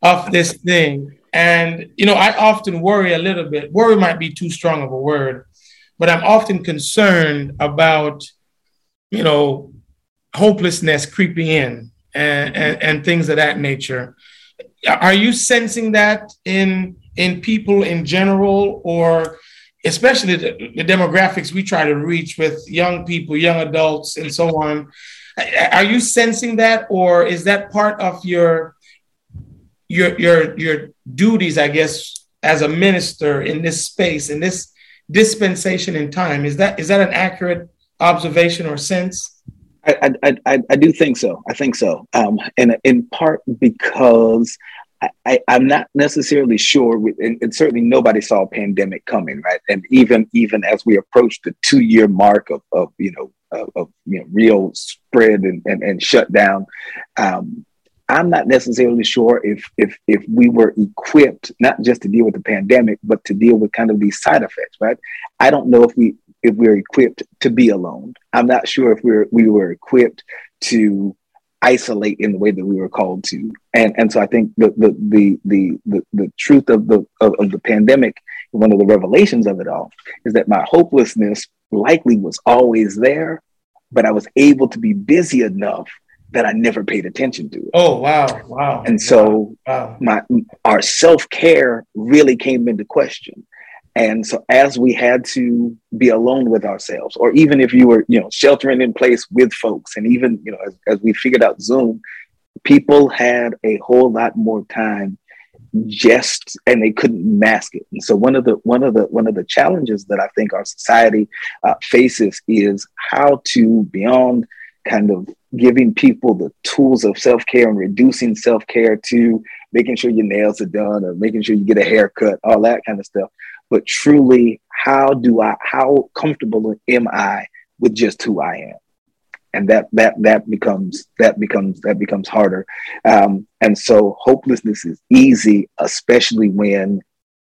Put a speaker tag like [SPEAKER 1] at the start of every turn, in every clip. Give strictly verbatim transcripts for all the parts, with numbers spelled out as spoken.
[SPEAKER 1] of this thing. And, you know, I often worry a little bit. Worry might be too strong of a word, but I'm often concerned about, you know, hopelessness creeping in and, and, and things of that nature. Are you sensing that in in people in general, or especially the, the demographics we try to reach with young people, young adults, and so on? Are you sensing that, or is that part of your your your your duties, I guess, as a minister in this space, in this dispensation in time? Is that is that an accurate observation or sense?
[SPEAKER 2] I, I, I, I do think so. I think so. Um, and in part because I, I, I'm not necessarily sure, with, and, and certainly nobody saw a pandemic coming, right? And even even as we approach the two year mark of, of you know of, of you know real spread and, and, and shutdown, um, I'm not necessarily sure if if if we were equipped not just to deal with the pandemic, but to deal with kind of these side effects, right? I don't know if we if we're equipped to be alone. I'm not sure if we're we were equipped to isolate in the way that we were called to. And and so I think the the the the the, the truth of the of, of the pandemic, one of the revelations of it all, is that my hopelessness likely was always there, but I was able to be busy enough that I never paid attention to it.
[SPEAKER 1] Oh wow, wow.
[SPEAKER 2] And so
[SPEAKER 1] wow.
[SPEAKER 2] my our self-care really came into question. And so as we had to be alone with ourselves, or even if you were, you know, sheltering in place with folks, and even, you know, as, as we figured out Zoom, people had a whole lot more time just, and they couldn't mask it. And so one of the, one of the, one of the challenges that I think our society uh, faces is how to, beyond kind of giving people the tools of self-care and reducing self-care to making sure your nails are done or making sure you get a haircut, all that kind of stuff. But truly, how do I, how comfortable am I with just who I am? And that, that, that becomes, that becomes, that becomes harder. Um, and so hopelessness is easy, especially when,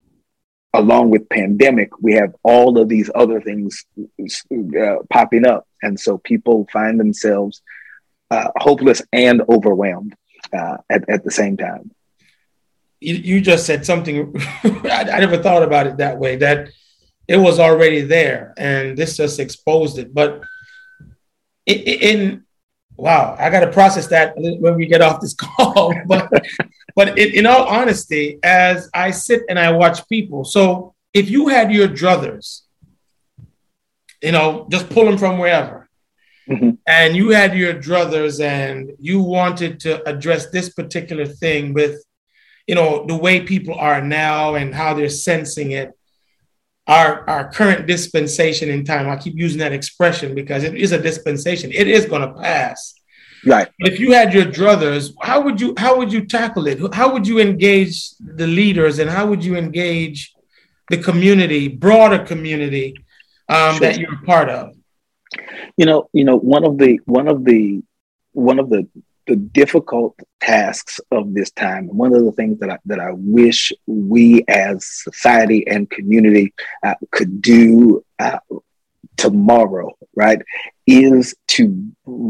[SPEAKER 2] along with pandemic, we have all of these other things uh, popping up. And so people find themselves uh, hopeless and overwhelmed uh, at, at the same time.
[SPEAKER 1] You, you just said something, I, I never thought about it that way, that it was already there and this just exposed it. But in, in wow, I got to process that when we get off this call. But but in, in all honesty, as I sit and I watch people, so if you had your druthers, you know, just pull them from wherever, mm-hmm. and you had your druthers and you wanted to address this particular thing with, you know, the way people are now and how they're sensing it, our, our current dispensation in time. I keep using that expression because it is a dispensation. It is going to pass.
[SPEAKER 2] Right.
[SPEAKER 1] But if you had your druthers, how would you, how would you tackle it? How would you engage the leaders and how would you engage the community, broader community um, sure. that you're a part of?
[SPEAKER 2] You know, you know, one of the, one of the, one of the, the difficult tasks of this time, one of the things that I, that I wish we as society and community uh, could do uh, tomorrow, right, is to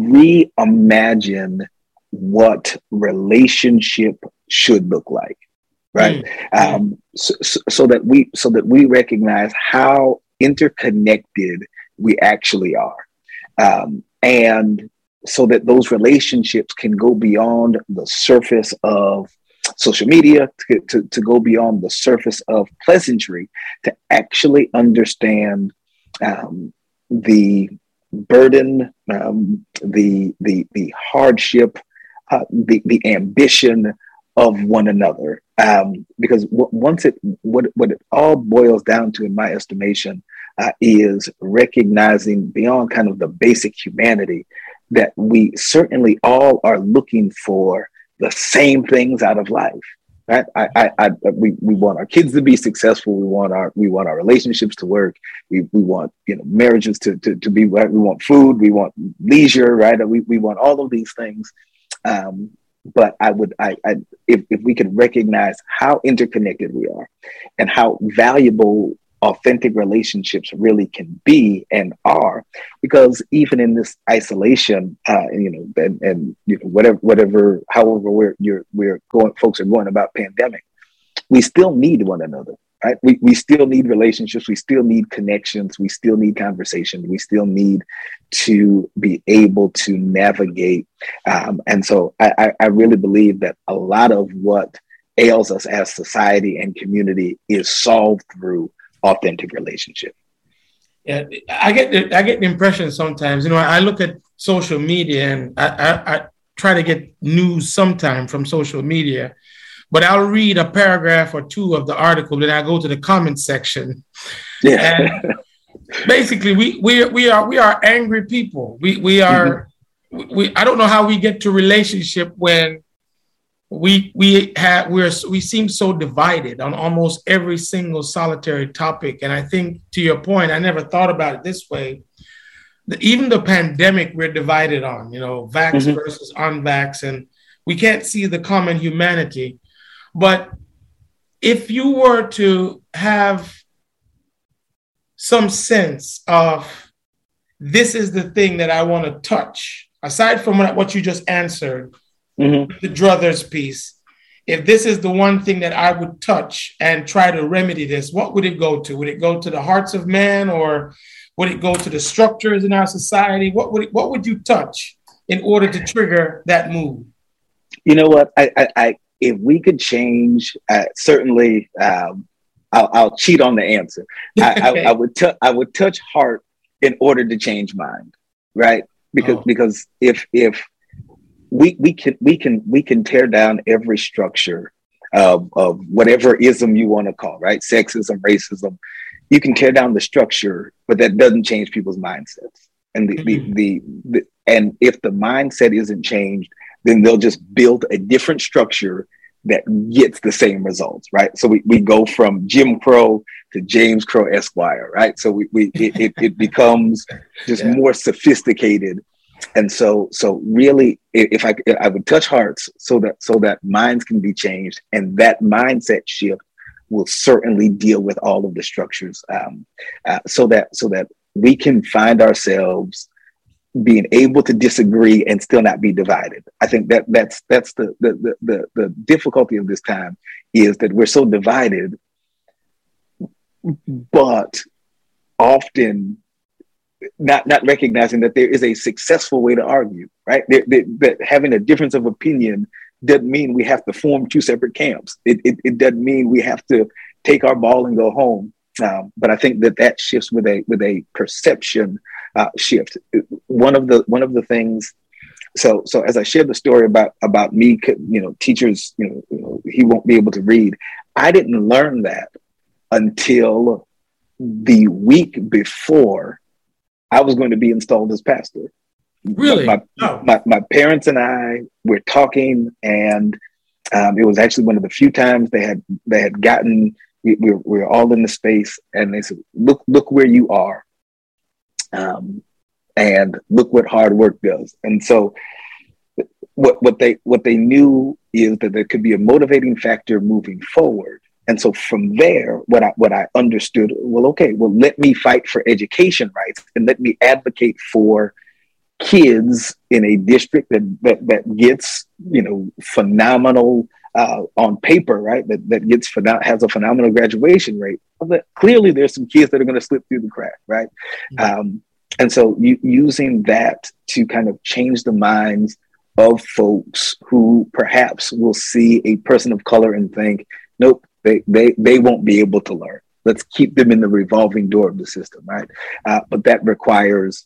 [SPEAKER 2] reimagine what relationship should look like, right? Mm-hmm. Um, so, so, so that we so that we recognize how interconnected we actually are, um, and so that those relationships can go beyond the surface of social media, to, to, to go beyond the surface of pleasantry, to actually understand um, the burden, um, the, the, the hardship, uh, the, the ambition of one another. Um, because w- once it, what, what it all boils down to, in my estimation, uh, is recognizing beyond kind of the basic humanity that we certainly all are looking for the same things out of life, right? I, I, I, we, we want our kids to be successful. We want our, we want our relationships to work. We, we want, you know, marriages to, to, to be right. We want food. We want leisure, right? We, we want all of these things. Um, but I would, I, I if, if we could recognize how interconnected we are and how valuable authentic relationships really can be and are, because even in this isolation, uh, you know, and, and you know, whatever, whatever, however we're you're, we're going, folks are going about pandemic, we still need one another, right? We we still need relationships, we still need connections, we still need conversation, we still need to be able to navigate, um, and so I, I, I really believe that a lot of what ails us as society and community is solved through authentic relationship.
[SPEAKER 1] Yeah, I get the, I get the impression sometimes, you know, I look at social media and I, I, I try to get news sometime from social media, but I'll read a paragraph or two of the article, then I go to the comment section.
[SPEAKER 2] Yeah.
[SPEAKER 1] And basically we we we are we are angry people. We we are mm-hmm. we I don't know how we get to relationship when We we have we're we seem so divided on almost every single solitary topic, and I think to your point, I never thought about it this way. The, even the pandemic, we're divided on, you know, vax mm-hmm. versus unvax, and we can't see the common humanity. But if you were to have some sense of this is the thing that I want to touch, aside from what you just answered. Mm-hmm. The Druthers piece. If this is the one thing that I would touch and try to remedy this, what would it go to? Would it go to the hearts of man, or would it go to the structures in our society? What would it, what would you touch in order to trigger that move?
[SPEAKER 2] You know what? I, I, I if we could change, uh, certainly, um, I'll, I'll cheat on the answer. I, I, I would t- I would touch heart in order to change mind, right? Because oh. because if if We we can we can we can tear down every structure of, of whatever ism you want to call, right? Sexism, racism. You can tear down the structure, but that doesn't change people's mindsets. And the, mm-hmm. the, the, the and if the mindset isn't changed, then they'll just build a different structure that gets the same results, right? So we, we go from Jim Crow to James Crow Esquire, right? So we, we it, it, it becomes just yeah. more sophisticated. And so, so really, if I I would touch hearts so that so that minds can be changed, and that mindset shift will certainly deal with all of the structures, um, uh, so that so that we can find ourselves being able to disagree and still not be divided. I think that that's that's the the the the, the difficulty of this time, is that we're so divided, but often not not recognizing that there is a successful way to argue, right? That, that, that having a difference of opinion doesn't mean we have to form two separate camps. It, it, it doesn't mean we have to take our ball and go home. Um, but I think that that shifts with a with a perception uh, shift. One of the one of the things. So so as I shared the story about about me, you know, teachers, you know, you know, he won't be able to read. I didn't learn that until the week before I was going to be installed as pastor.
[SPEAKER 1] Really?
[SPEAKER 2] My,
[SPEAKER 1] oh.
[SPEAKER 2] my, my parents and I were talking, and um, it was actually one of the few times they had they had gotten, we, we, were, we were all in the space, and they said, look, look where you are. Um, and look what hard work does. And so what, what they what they knew is that there could be a motivating factor moving forward. And so from there, what I what I understood, well, okay, well, let me fight for education rights, and let me advocate for kids in a district that that, that gets, you know, phenomenal uh, on paper, right? That that gets has a phenomenal graduation rate. But clearly, there's some kids that are going to slip through the crack, right? Mm-hmm. Um, and so you, using that to kind of change the minds of folks who perhaps will see a person of color and think, nope. They, they they won't be able to learn. Let's keep them in the revolving door of the system, right? Uh, but that requires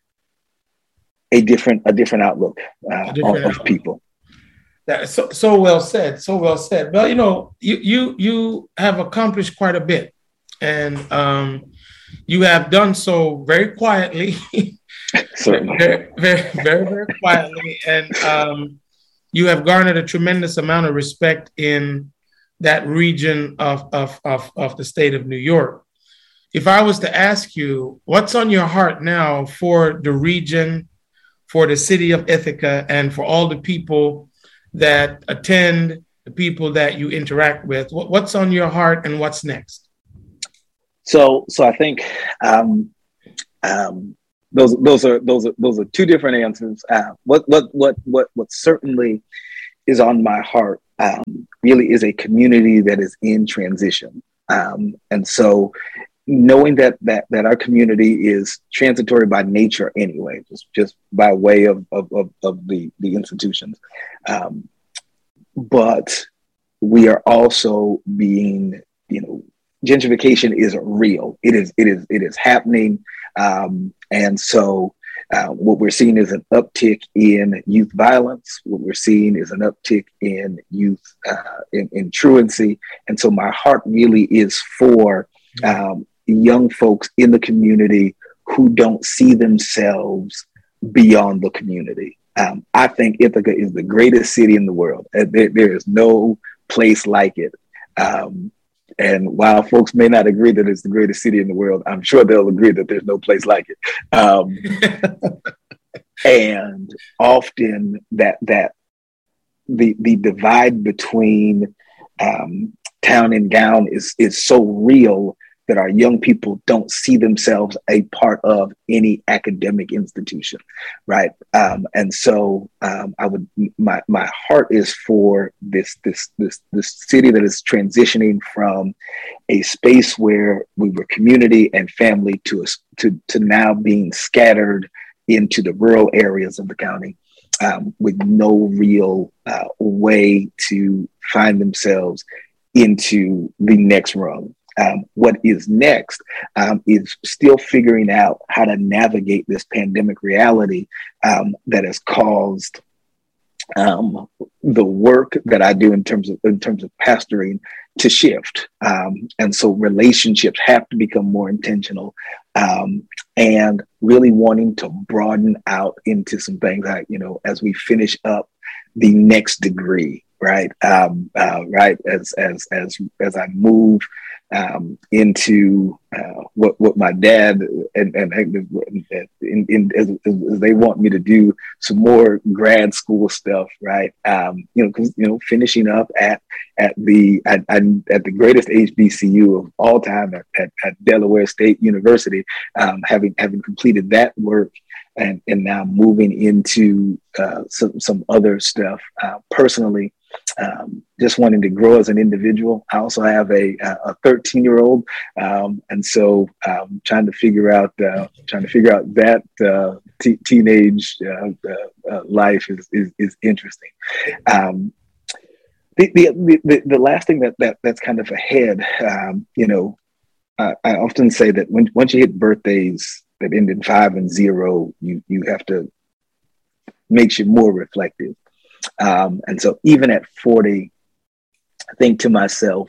[SPEAKER 2] a different a different outlook uh, a different of, outlook. of people.
[SPEAKER 1] That's so so well said. So well said. Well, you know, you you you have accomplished quite a bit, and um, you have done so very quietly,
[SPEAKER 2] certainly,
[SPEAKER 1] very, very very very quietly, and um, you have garnered a tremendous amount of respect in that region of, of, of, of the state of New York. If I was to ask you, what's on your heart now for the region, for the city of Ithaca, and for all the people that attend, the people that you interact with, what's on your heart and what's next?
[SPEAKER 2] So, so I think um, um, those those are those are those are two different answers. Uh, what what what what what certainly is on my heart um, really is a community that is in transition, um, and so knowing that that that our community is transitory by nature anyway, just just by way of of of, of the the institutions, um, but we are also being, you know, gentrification is real. It is it is it is happening, um, and so. Uh, what we're seeing is an uptick in youth violence. What we're seeing is an uptick in youth uh, in, in truancy. And so my heart really is for um, young folks in the community who don't see themselves beyond the community. Um, I think Ithaca is the greatest city in the world. There, there is no place like it. Um, And while folks may not agree that it's the greatest city in the world, I'm sure they'll agree that there's no place like it. Um, and often that that the the divide between um, town and gown is is so real that our young people don't see themselves a part of any academic institution, right? Um, and so um, I would, my my heart is for this this this this city that is transitioning from a space where we were community and family to a, to to now being scattered into the rural areas of the county um, with no real uh, way to find themselves into the next rung. Um, what is next um, is still figuring out how to navigate this pandemic reality um, that has caused um, the work that I do in terms of in terms of pastoring to shift, um, and so relationships have to become more intentional, um, and really wanting to broaden out into some things. Like, you know, as we finish up the next degree, right, um, uh, right, as as as as I move. Um, into uh, what what my dad and and, and in, in, as, as they want me to do some more grad school stuff, right? Um, you know, because you know, finishing up at at the at, at the greatest H B C U of all time at, at, at Delaware State University, um, having having completed that work. And, and now moving into uh, some, some other stuff uh, personally, um, just wanting to grow as an individual. I also have a a thirteen year old, um, and so um, trying to figure out uh, trying to figure out that uh, t- teenage uh, uh, life is, is is interesting. Um, the, the the the last thing that that that's kind of ahead, um, you know, I, I often say that when once you hit birthdays that end in five and zero, you you have to makes you more reflective. Um, and so even at forty, I think to myself,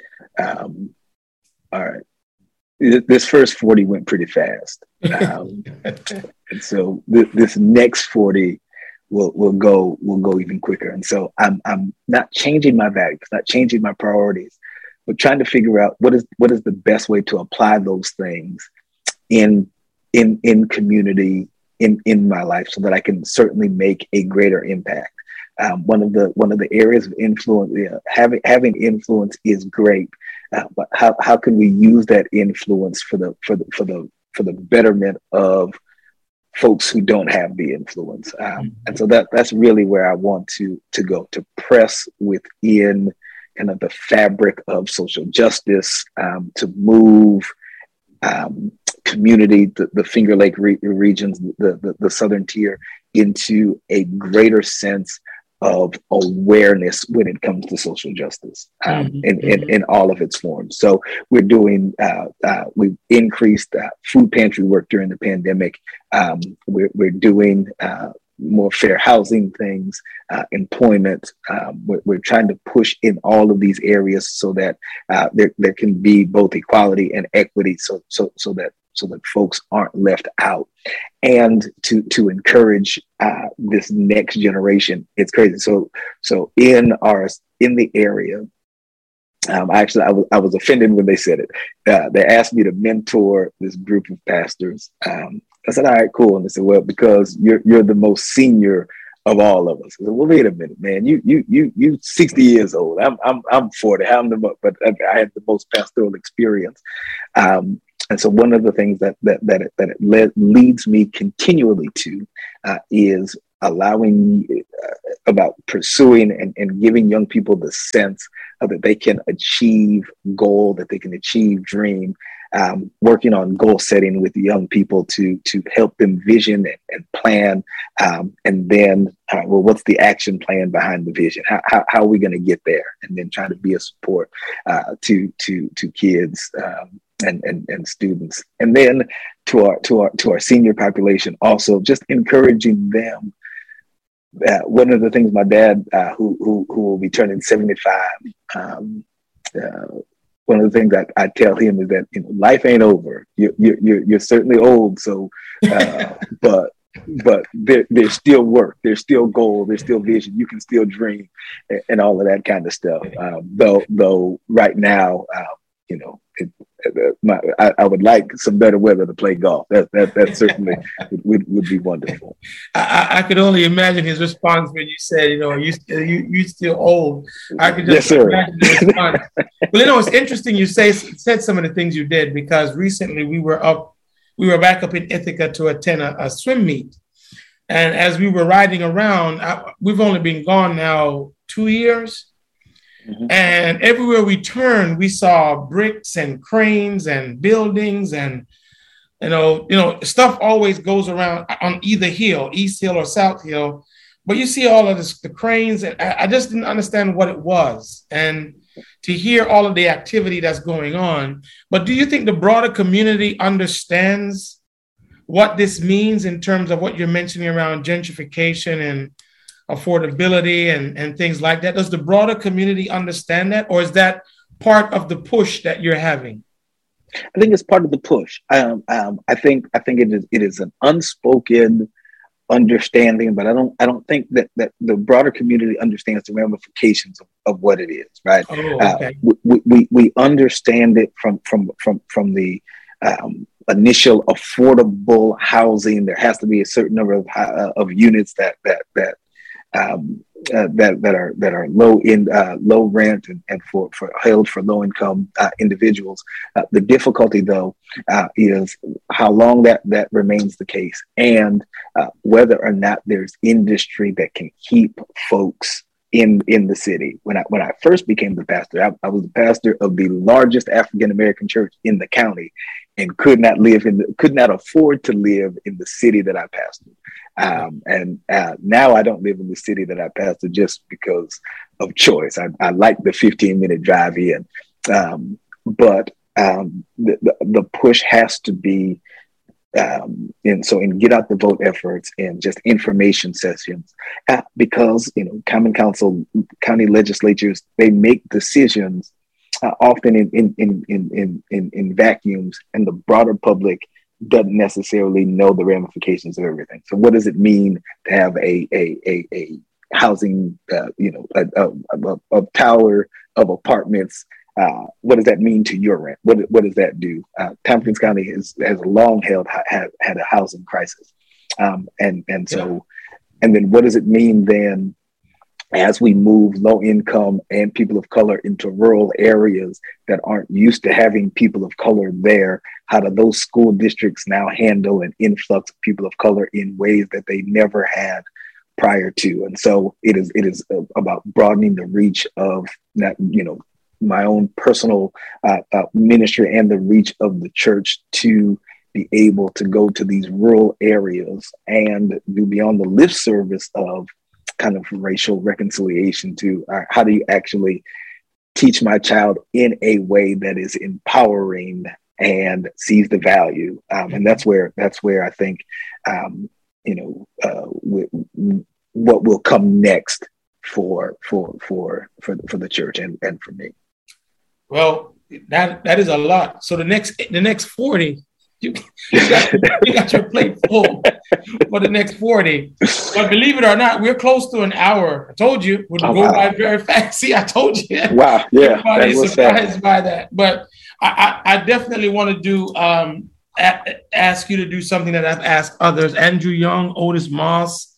[SPEAKER 2] um, all right, th- this first forty went pretty fast. Um, and so th- this next forty will will go will go even quicker. And so I'm I'm not changing my values, not changing my priorities, but trying to figure out what is what is the best way to apply those things in in in community in in my life, so that I can certainly make a greater impact. Um, one of the one of the areas of influence, yeah, having having influence is great, uh, but how how can we use that influence for the for the for the for the betterment of folks who don't have the influence? Um, mm-hmm. And so that that's really where I want to to go, to press within kind of the fabric of social justice, um, to move. Um, community, the, the Finger Lake re- regions, the, the, the southern tier, into a greater sense of awareness when it comes to social justice um, mm-hmm. in, in, in all of its forms. So we're doing, uh, uh, we've increased uh, food pantry work during the pandemic. Um, we're, we're doing uh, more fair housing things, uh, employment. Um, we're, we're trying to push in all of these areas so that uh, there, there can be both equality and equity, so so so that so that folks aren't left out, and to to encourage uh, this next generation. It's crazy. So so in our in the area, um, actually I was I was offended when they said it. Uh, they asked me to mentor this group of pastors. Um, I said, all right, cool. And they said, well, because you're you're the most senior of all of us. I said, well, wait a minute, man. You you you you sixty years old. I'm I'm I'm forty. I'm the mo- but I had the most pastoral experience. Um, and so one of the things that that that it, that it led, leads me continually to uh, is allowing uh, about pursuing and, and giving young people the sense of that they can achieve goal, that they can achieve dream. Um, working on goal setting with young people to to help them vision and, and plan, um, and then uh, well, what's the action plan behind the vision? How how, how are we going to get there? And then trying to be a support uh, to to to kids um, and, and and students, and then to our to our to our senior population, also just encouraging them. Uh, one of the things my dad, uh, who who who will be turning seventy-five. Um, uh, One of the things that I tell him is that, you know, life ain't over. You're you're you're certainly old, so uh, but but there, there's still work, there's still goal, there's still vision. You can still dream, and, and all of that kind of stuff. Um, though though right now, uh, you know, it, uh, my, I, I would like some better weather to play golf. That that that certainly would, would be wonderful.
[SPEAKER 1] I, I could only imagine his response when you said, you know, you you you still old. I could just
[SPEAKER 2] yes,
[SPEAKER 1] imagine the response. Well, you know, it's interesting you say said some of the things you did, because recently we were up, we were back up in Ithaca to attend a, a swim meet, and as we were riding around, I, we've only been gone now two years. Mm-hmm. And everywhere we turned, we saw bricks and cranes and buildings, and you know, you know, stuff always goes around on either hill, East Hill or South Hill. But you see all of this, the cranes, and I, I just didn't understand what it was, and to hear all of the activity that's going on. But do you think the broader community understands what this means in terms of what you're mentioning around gentrification and affordability and, and things like that? Does the broader community understand that, or is that part of the push that you're having?
[SPEAKER 2] I think it's part of the push. Um, um, I think I think it is it is an unspoken understanding, but I don't I don't think that that the broader community understands the ramifications of, of what it is. Right?
[SPEAKER 1] Oh, okay.
[SPEAKER 2] uh, we, we we understand it from from from from the um, initial affordable housing. There has to be a certain number of uh, of units that that that. Um, uh, that that are that are low in uh, low rent and, and for, for held for low income uh, individuals. Uh, the difficulty, though, uh, is how long that that remains the case, and uh, whether or not there's industry that can keep folks in in the city. When I when I first became the pastor, I, I was the pastor of the largest African American church in the county, and could not live in the, could not afford to live in the city that I pastored. Um, and uh, now I don't live in the city that I pastor just because of choice. I, I like the fifteen minute drive in, um, but um, the, the the push has to be. Um, and so in get out the vote efforts and just information sessions, uh, because, you know, common council, county legislatures, they make decisions uh, often in in, in in in in vacuums, and the broader public doesn't necessarily know the ramifications of everything. So what does it mean to have a a a, a housing, uh, you know, a, a, a, a tower of apartments? Uh, what does that mean to your rent? What what does that do? Uh, Tompkins County has has long held had had a housing crisis, um, and and so, yeah. and then what does it mean then as we move low income and people of color into rural areas that aren't used to having people of color there? How do those school districts now handle an influx of people of color in ways that they never had prior to? And so it is it is about broadening the reach of that, you know, my own personal uh, uh, ministry and the reach of the church to be able to go to these rural areas and do beyond the lip service of kind of racial reconciliation to uh, how do you actually teach my child in a way that is empowering and sees the value. Um, and that's where that's where I think, um, you know, uh, w- w- what will come next for for for for for the church and, and for me.
[SPEAKER 1] Well, that that is a lot. So the next the next forty, you, you, got, you got your plate full for the next forty. But believe it or not, we're close to an hour. I told you, it would oh, go wow. by very fast. See, I told you.
[SPEAKER 2] Wow, yeah.
[SPEAKER 1] Everybody's surprised sad. by that. But I, I, I definitely want to do um, a, ask you to do something that I've asked others. Andrew Young, Otis Moss,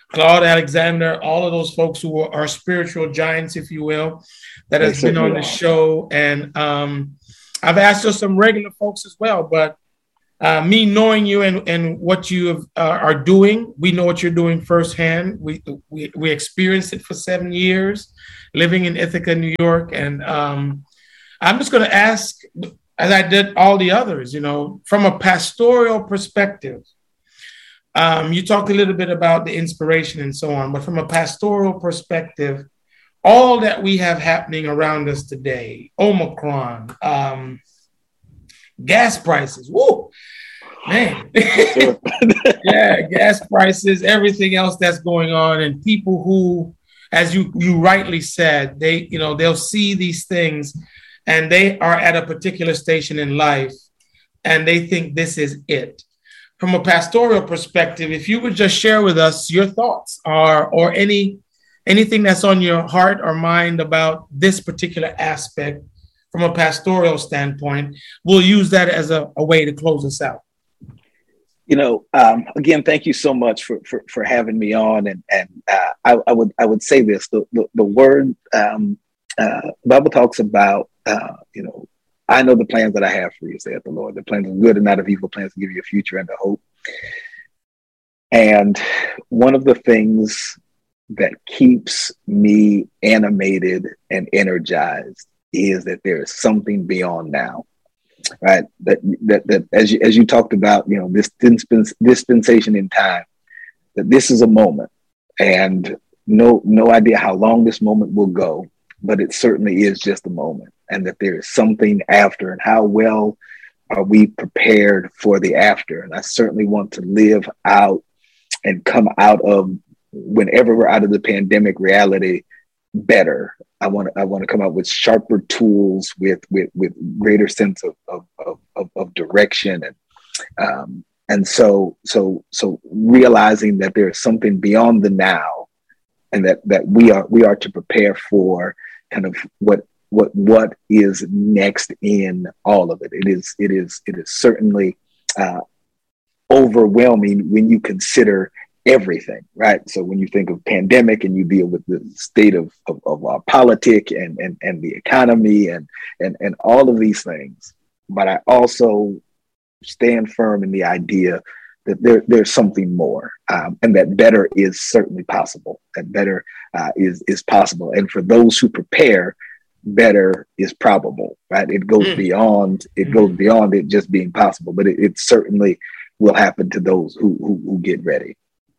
[SPEAKER 1] Claude Alexander, all of those folks who are, are spiritual giants, if you will, that has been on the show. And um, I've asked us some regular folks as well, but uh, me knowing you and, and what you have, uh, are doing, we know what you're doing firsthand. We, we, we experienced it for seven years living in Ithaca, New York. And um, I'm just going to ask, as I did all the others, you know, from a pastoral perspective, um, you talked a little bit about the inspiration and so on, but from a pastoral perspective, all that we have happening around us today, Omicron, um, gas prices, woo, man, yeah, gas prices, everything else that's going on, and people who, as you you rightly said, they, you know, they'll see these things and they are at a particular station in life and they think this is it. From a pastoral perspective, if you would just share with us your thoughts or, or any anything that's on your heart or mind about this particular aspect from a pastoral standpoint, we'll use that as a, a way to close us out.
[SPEAKER 2] You know, um, again, thank you so much for for, for having me on. And and uh, I, I would I would say this: the the, the word um, uh, Bible talks about. Uh, you know, I know the plans that I have for you, saith the Lord. The plans of good and not of evil, plans to give you a future and a hope. And one of the things that keeps me animated and energized is that there is something beyond now, right? That that that as you as you talked about, you know, this dispens, dispensation in time, that this is a moment, and no no idea how long this moment will go, but it certainly is just a moment, and that there is something after, and how well are we prepared for the after? And I certainly want to live out and come out of, whenever we're out of the pandemic reality, better. I want to I want to come out with sharper tools, with with with greater sense of of of, of, of direction, and um, and so so so realizing that there is something beyond the now, and that that we are we are to prepare for kind of what what what is next in all of it. It is it is it is certainly uh, overwhelming when you consider everything, right? So when you think of pandemic and you deal with the state of, of, of our politic and, and, and the economy and, and, and all of these things, but I also stand firm in the idea that there, there's something more, um, and that better is certainly possible. That better uh, is, is possible. And for those who prepare, better is probable, right? It goes mm. beyond, it mm. goes beyond it just being possible, but it, it certainly will happen to those who, who, who get ready.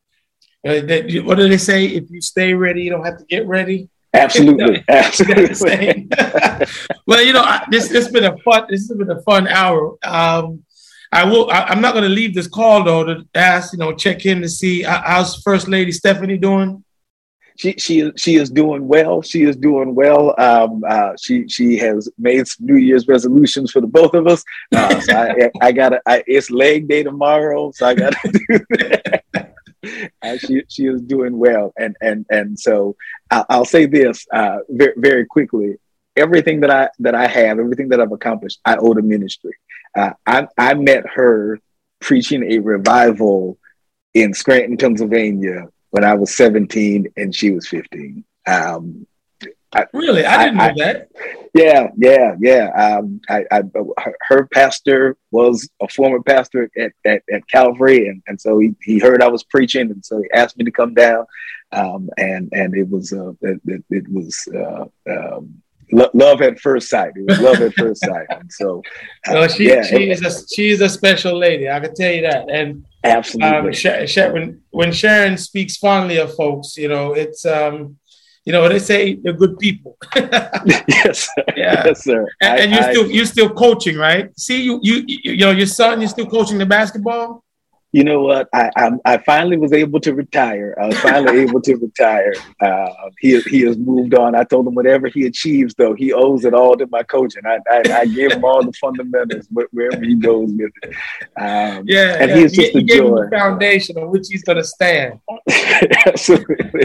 [SPEAKER 1] Uh, that, what do they say? If you stay ready, you don't have to get ready.
[SPEAKER 2] Absolutely, absolutely.
[SPEAKER 1] Well, you know, I, this this has been a fun. This has been a fun hour. Um, I will. I, I'm not going to leave this call though to ask, you know, check in to see uh, how's First Lady Stephanie doing.
[SPEAKER 2] She she she is doing well. She is doing well. Um, uh, she she has made some New Year's resolutions for the both of us. Uh, so I I got to. It's leg day tomorrow, so I got to do that. Uh, she she is doing well, and and and so I'll, I'll say this uh, very very quickly. Everything that I that I have, everything that I've accomplished, I owe to ministry. Uh, I I met her preaching a revival in Scranton, Pennsylvania, when I was seventeen and she was fifteen. Um, I,
[SPEAKER 1] really, I didn't I, know I, that.
[SPEAKER 2] Yeah, yeah, yeah. Um, I, I, her, her pastor was a former pastor at, at, at Calvary, and, and so he, he heard I was preaching, and so he asked me to come down. Um, and and it was uh, it, it, it was uh, um, lo- love at first sight. It was love at first sight, and so
[SPEAKER 1] uh, well, she yeah, she is a she is a special lady. I can tell you that. And
[SPEAKER 2] absolutely,
[SPEAKER 1] um, Sh- Sh- when when Sharon speaks fondly of folks, you know, it's um. You know, they say they're good people.
[SPEAKER 2] Yes, sir.
[SPEAKER 1] Yeah.
[SPEAKER 2] Yes, sir.
[SPEAKER 1] And,
[SPEAKER 2] I,
[SPEAKER 1] and you're
[SPEAKER 2] I,
[SPEAKER 1] still you're still coaching, right? See, you you you know your son, you're still coaching the basketball.
[SPEAKER 2] You know what? I I, I finally was able to retire. I was finally able to retire. Uh, he he has moved on. I told him whatever he achieves, though, he owes it all to my coaching. I I, I gave him all the fundamentals wherever he goes with it. Um,
[SPEAKER 1] yeah,
[SPEAKER 2] and
[SPEAKER 1] yeah.
[SPEAKER 2] he's just
[SPEAKER 1] he,
[SPEAKER 2] a
[SPEAKER 1] he gave
[SPEAKER 2] joy.
[SPEAKER 1] him the foundation on which he's going to stand.
[SPEAKER 2] Absolutely.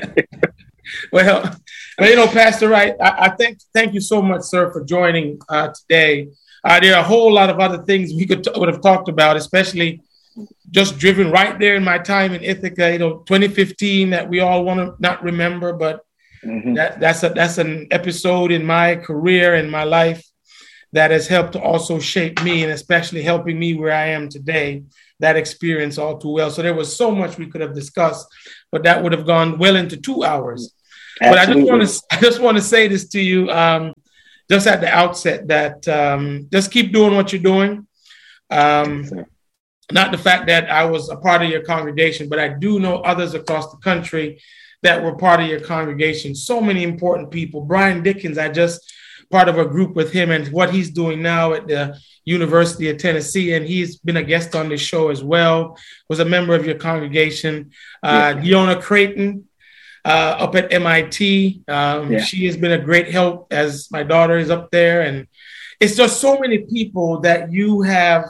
[SPEAKER 1] Well, well, you know, Pastor Wright, I, I thank thank you so much, sir, for joining uh, today. Uh, there are a whole lot of other things we could t- would have talked about, especially just driven right there in my time in Ithaca, you know, twenty fifteen that we all want to not remember, but mm-hmm. that, that's a, that's an episode in my career and my life that has helped to also shape me, and especially helping me where I am today. That experience all too well. So there was so much we could have discussed, but that would have gone well into two hours. Absolutely. But I just want to I just want to say this to you, um, just at the outset, that um, just keep doing what you're doing. Um, yes, not the fact that I was a part of your congregation, but I do know others across the country that were part of your congregation. So many important people. Brian Dickens, I just part of a group with him and what he's doing now at the University of Tennessee. And he's been a guest on this show as well, was a member of your congregation. Uh, yeah. Deona Creighton uh, up at M I T. Um, yeah. She has been a great help as my daughter is up there. And it's just so many people that you have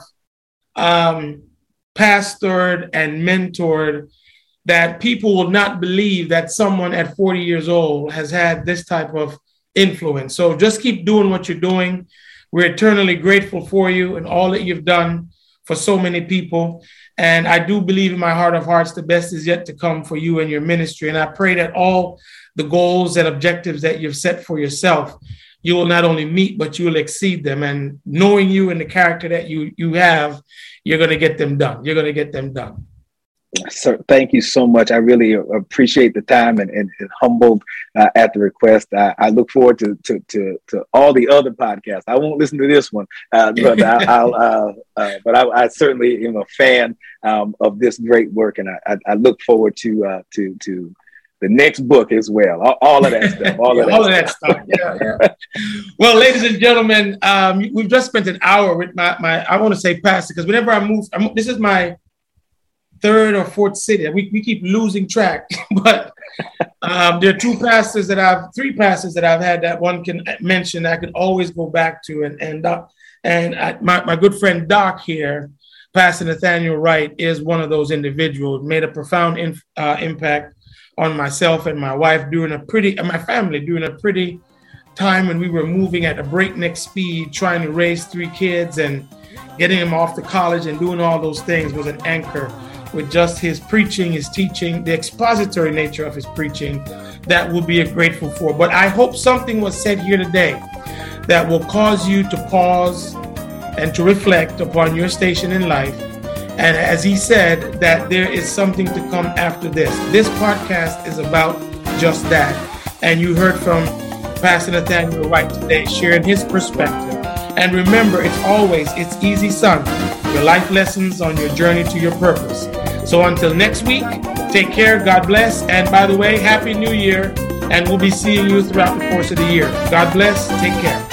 [SPEAKER 1] um, pastored and mentored that people will not believe that someone at forty years old has had this type of influence. So just keep doing what you're doing. We're eternally grateful for you and all that you've done for so many people. And I do believe in my heart of hearts, the best is yet to come for you and your ministry. And I pray that all the goals and objectives that you've set for yourself, you will not only meet, but you will exceed them. And knowing you and the character that you, you have, you're going to get them done. You're going to get them done.
[SPEAKER 2] Sir, thank you so much. I really appreciate the time and, and, and humbled uh, at the request. I, I look forward to, to to to all the other podcasts. I won't listen to this one, uh, but I, I'll. Uh, uh, but I, I certainly am a fan um, of this great work, and I, I, I look forward to uh, to to the next book as well. All, all of that stuff. All,
[SPEAKER 1] yeah,
[SPEAKER 2] of, that
[SPEAKER 1] all of that stuff. Yeah, yeah. Well, ladies and gentlemen, um, we've just spent an hour with my my. I want to say pastor, because whenever I move, I'm, this is my third or fourth city. We, we keep losing track, but um, there are two pastors that I've, three pastors that I've had that one can mention I could always go back to. And and uh, and I, my, my good friend Doc here, Pastor Nathaniel Wright, is one of those individuals, made a profound in, uh, impact on myself and my wife during a pretty, and my family during a pretty time when we were moving at a breakneck speed, trying to raise three kids and getting them off to college and doing all those things was an anchor. With just his preaching, his teaching, the expository nature of his preaching, that we'll be grateful for. But I hope something was said here today that will cause you to pause and to reflect upon your station in life. And as he said, that there is something to come after this. This podcast is about just that. And you heard from Pastor Nathaniel Wright today, sharing his perspective. And remember, it's always, it's easy, son. Your life lessons on your journey to your purpose. So until next week, take care, God bless. And by the way, Happy New Year. And we'll be seeing you throughout the course of the year. God bless, take care.